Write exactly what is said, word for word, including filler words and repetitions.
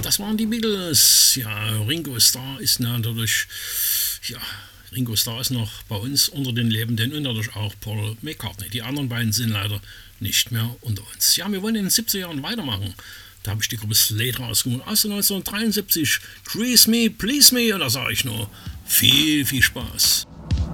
Das waren die Beatles. Ja, Ringo Starr ist natürlich, ja, Ringo Starr ist noch bei uns unter den Lebenden und natürlich auch Paul McCartney. Die anderen beiden sind leider nicht mehr unter uns. Ja, wir wollen in den siebziger Jahren weitermachen. Da habe ich die Gruppe Slade rausgeholt aus neunzehnhundertdreiundsiebzig. Grease Me, Please Me. Und da sage ich nur viel, viel Spaß.